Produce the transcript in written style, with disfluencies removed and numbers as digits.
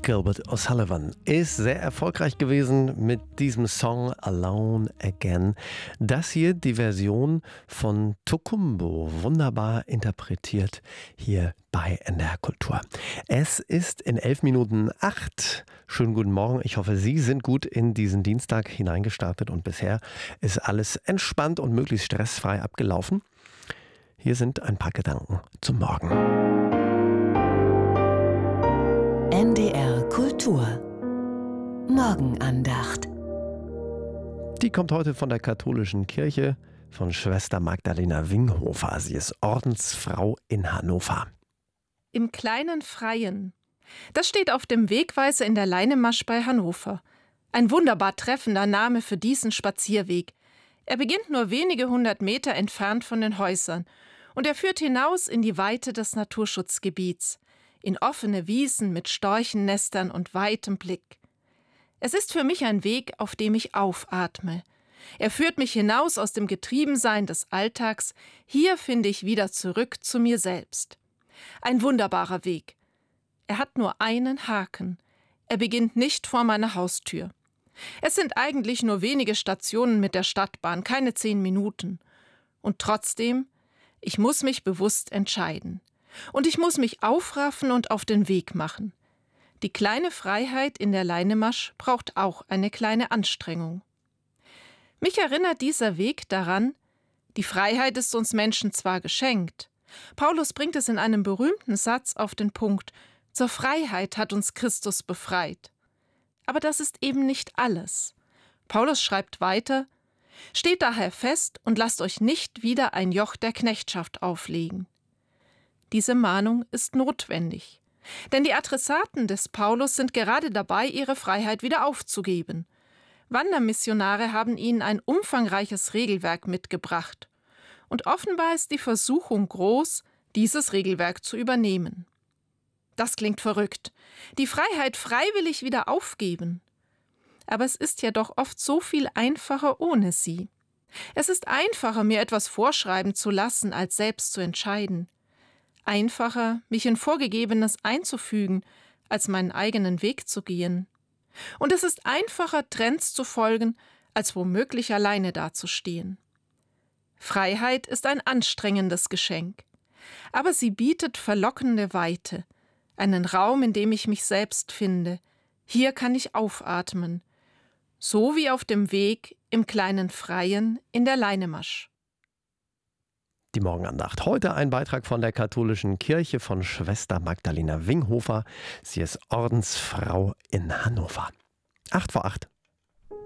Gilbert O'Sullivan ist sehr erfolgreich gewesen mit diesem Song Alone Again. Das hier die Version von Tokumbo, wunderbar interpretiert hier bei NDR Kultur. Es ist in 11:08. Schönen guten Morgen. Ich hoffe, Sie sind gut in diesen Dienstag hineingestartet und bisher ist alles entspannt und möglichst stressfrei abgelaufen. Hier sind ein paar Gedanken zum Morgen. NDR Kultur Morgenandacht. Die kommt heute von der katholischen Kirche, von Schwester Magdalena Winghofer. Sie ist Ordensfrau in Hannover. Im kleinen Freien. Das steht auf dem Wegweiser in der Leinemasch bei Hannover. Ein wunderbar treffender Name für diesen Spazierweg. Er beginnt nur wenige 100 Meter entfernt von den Häusern und er führt hinaus in die Weite des Naturschutzgebiets, in offene Wiesen mit Storchennestern und weitem Blick. Es ist für mich ein Weg, auf dem ich aufatme. Er führt mich hinaus aus dem Getriebensein des Alltags. Hier finde ich wieder zurück zu mir selbst. Ein wunderbarer Weg. Er hat nur einen Haken. Er beginnt nicht vor meiner Haustür. Es sind eigentlich nur wenige Stationen mit der Stadtbahn, keine 10 Minuten. Und trotzdem, ich muss mich bewusst entscheiden. Und ich muss mich aufraffen und auf den Weg machen. Die kleine Freiheit in der Leinemasch braucht auch eine kleine Anstrengung. Mich erinnert dieser Weg daran, die Freiheit ist uns Menschen zwar geschenkt. Paulus bringt es in einem berühmten Satz auf den Punkt: Zur Freiheit hat uns Christus befreit. Aber das ist eben nicht alles. Paulus schreibt weiter: Steht daher fest und lasst euch nicht wieder ein Joch der Knechtschaft auflegen. Diese Mahnung ist notwendig. Denn die Adressaten des Paulus sind gerade dabei, ihre Freiheit wieder aufzugeben. Wandermissionare haben ihnen ein umfangreiches Regelwerk mitgebracht. Und offenbar ist die Versuchung groß, dieses Regelwerk zu übernehmen. Das klingt verrückt. Die Freiheit freiwillig wieder aufgeben. Aber es ist ja doch oft so viel einfacher ohne sie. Es ist einfacher, mir etwas vorschreiben zu lassen, als selbst zu entscheiden. Einfacher, mich in Vorgegebenes einzufügen, als meinen eigenen Weg zu gehen. Und es ist einfacher, Trends zu folgen, als womöglich alleine dazustehen. Freiheit ist ein anstrengendes Geschenk. Aber sie bietet verlockende Weite, einen Raum, in dem ich mich selbst finde. Hier kann ich aufatmen. So wie auf dem Weg im kleinen Freien in der Leinemasch. Die Morgenandacht. Heute ein Beitrag von der katholischen Kirche von Schwester Magdalena Winghofer. Sie ist Ordensfrau in Hannover. 7:08.